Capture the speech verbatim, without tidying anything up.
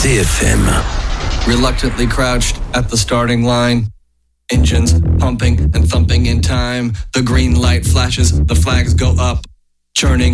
C F M. Reluctantly crouched at the starting line. Engines pumping and thumping in time. The green light flashes, the flags go up. Churning